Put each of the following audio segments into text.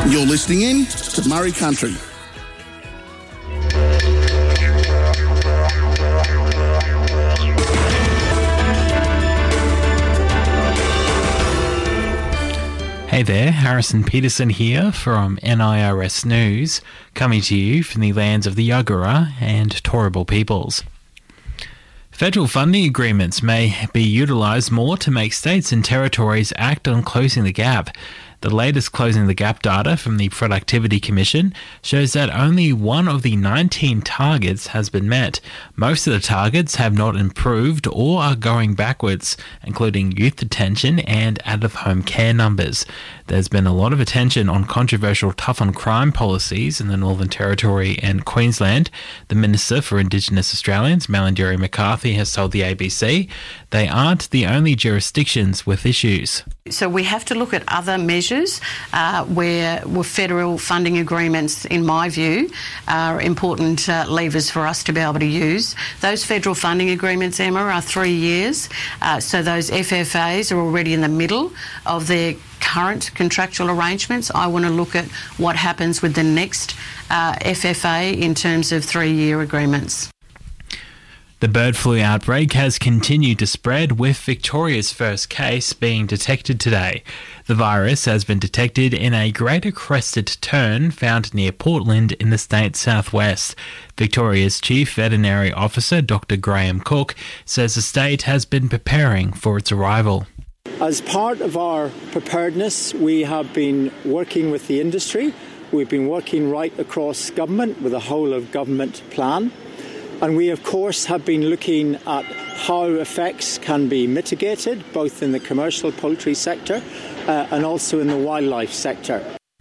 You're listening in to Murray Country. Hey there, Harrison Peterson here from NIRS News, coming to you from the lands of the Yagara and Turrbal peoples. Federal funding agreements may be utilised more to make states and territories act on closing the gap. The latest Closing the Gap data from the Productivity Commission shows that only one of the 19 targets has been met. Most of the targets have not improved or are going backwards, including youth detention and out-of-home care numbers. There's been a lot of attention on controversial tough-on-crime policies in the Northern Territory and Queensland. The Minister for Indigenous Australians, Malarndirri McCarthy, has told the ABC they aren't the only jurisdictions with issues. So we have to look at other measures where federal funding agreements, in my view, are important levers for us to be able to use. Those federal funding agreements, Emma, are 3 years. So those FFAs are already in the middle of their current contractual arrangements. I want to look at what happens with the next FFA in terms of 3-year agreements. The bird flu outbreak has continued to spread, with Victoria's first case being detected today. The virus has been detected in a greater crested tern found near Portland in the state's southwest. Victoria's Chief Veterinary Officer, Dr. Graham Cook, says the state has been preparing for its arrival. As part of our preparedness, we have been working with the industry. We've been working right across government with a whole of government plan. And we, of course, have been looking at how effects can be mitigated, both in the commercial poultry sector and also in the wildlife sector.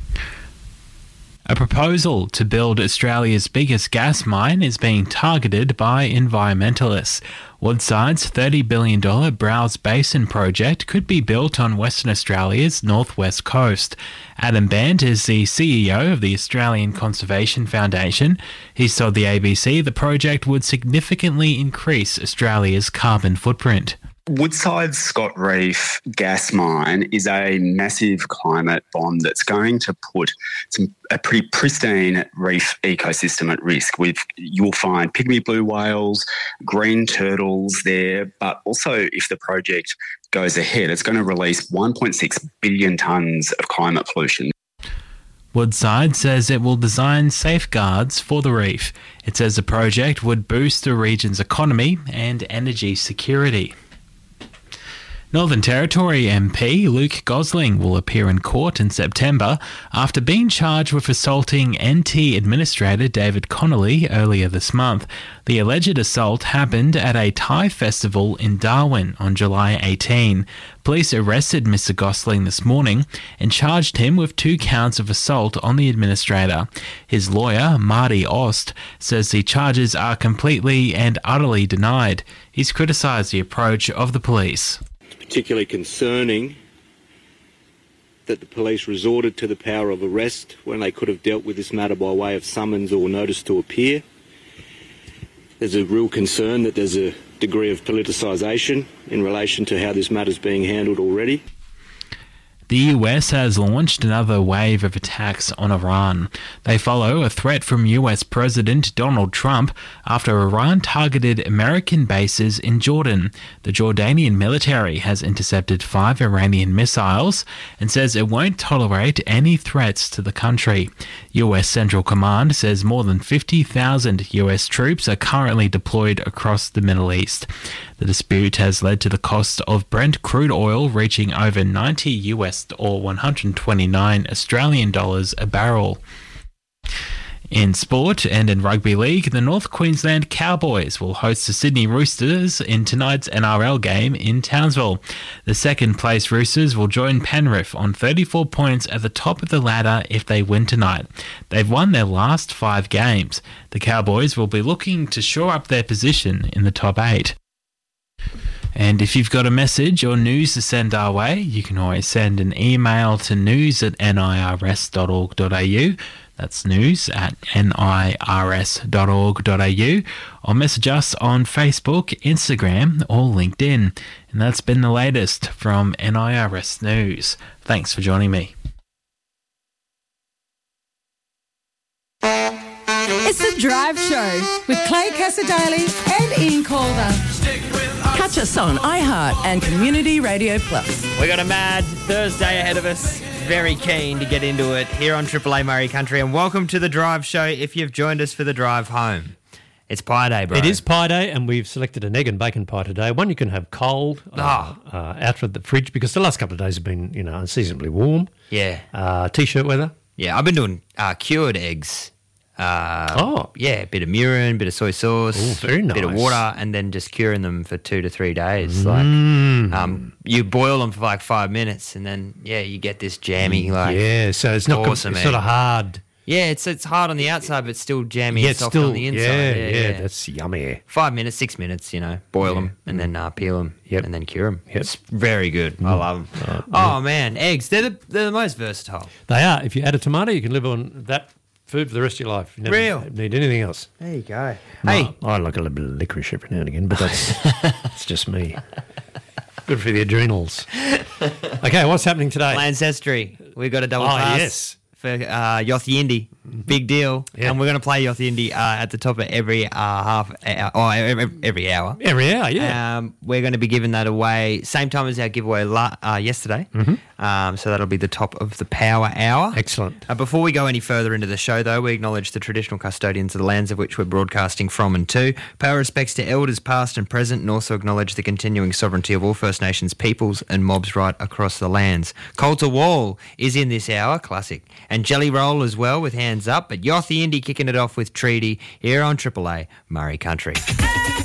A proposal to build Australia's biggest gas mine is being targeted by environmentalists. Woodside's $30 billion Browse Basin project could be built on Western Australia's northwest coast. Adam Band is the CEO of the Australian Conservation Foundation. He's told the ABC the project would significantly increase Australia's carbon footprint. Woodside's Scott Reef gas mine is a massive climate bomb that's going to put a pretty pristine reef ecosystem at risk. You'll find pygmy blue whales, green turtles there, but also if the project goes ahead, it's going to release 1.6 billion tonnes of climate pollution. Woodside says it will design safeguards for the reef. It says the project would boost the region's economy and energy security. Northern Territory MP Luke Gosling will appear in court in September after being charged with assaulting NT Administrator David Connolly earlier this month. The alleged assault happened at a Thai festival in Darwin on July 18. Police arrested Mr. Gosling this morning and charged him with 2 counts of assault on the administrator. His lawyer, Marty Ost, says the charges are completely and utterly denied. He's criticised the approach of the police. Particularly concerning that the police resorted to the power of arrest when they could have dealt with this matter by way of summons or notice to appear. There's a real concern that there's a degree of politicisation in relation to how this matter's being handled already. The US has launched another wave of attacks on Iran. They follow a threat from US President Donald Trump after Iran targeted American bases in Jordan. The Jordanian military has intercepted 5 Iranian missiles and says it won't tolerate any threats to the country. US Central Command says more than 50,000 US troops are currently deployed across the Middle East. The dispute has led to the cost of Brent crude oil reaching over $90 US or 129 Australian dollars a barrel. In sport and in rugby league, the North Queensland Cowboys will host the Sydney Roosters in tonight's NRL game in Townsville. The second-place Roosters will join Penrith on 34 points at the top of the ladder if they win tonight. They've won their last 5 games. The Cowboys will be looking to shore up their position in the top 8. And if you've got a message or news to send our way, you can always send an email to news@nirs.org.au. That's news@nirs.org.au, or message us on Facebook, Instagram, or LinkedIn. And that's been the latest from NIRS News. Thanks for joining me. It's The Drive Show with Clay Casadale and Ian Calder. Catch us on iHeart and Community Radio Plus. We got a mad Thursday ahead of us. Very keen to get into it here on Triple A Murray Country. And welcome to The Drive Show if you've joined us for the drive home. It's pie day, bro. It is pie day, and we've selected an egg and bacon pie today. One you can have cold out of the fridge because the last couple of days have been, unseasonably warm. Yeah. T-shirt weather. Yeah, I've been doing cured eggs. Yeah, a bit of mirin, a bit of soy sauce, very nice. Bit of water, and then just curing them for 2 to 3 days. You boil them for like 5 minutes, and then you get this jammy so it's not awesome. It's sort of hard. Yeah, it's hard on the outside, but still jammy and soft on the inside. Yeah, that's yummy. 5 minutes, 6 minutes, boil them and then peel them and then cure them. Yep. It's very good. I love them. Man, eggs, they're the most versatile. They are. If you add a tomato, you can live on that food for the rest of your life. You never need anything else. There you go. Hey, I like a little bit of licorice every now and again, but that's just me. Good for the adrenals. Okay, what's happening today? Ancestry. We've got a double pass. Yes. For Yothi Indy. Big deal. Yeah. And we're going to play Yothi Indy at the top of every half hour, or every hour. Every hour, yeah. We're going to be giving that away same time as our giveaway yesterday. So that'll be the top of the power hour. Excellent. Before we go any further into the show, though, we acknowledge the traditional custodians of the lands of which we're broadcasting from and to. Pay our respects to elders past and present, and also acknowledge the continuing sovereignty of all First Nations peoples and mobs right across the lands. Coulter Wall is in this hour, classic. And Jelly Roll as well with Hands Up. But Yothi Indy kicking it off with Treaty here on Triple A Murray Country.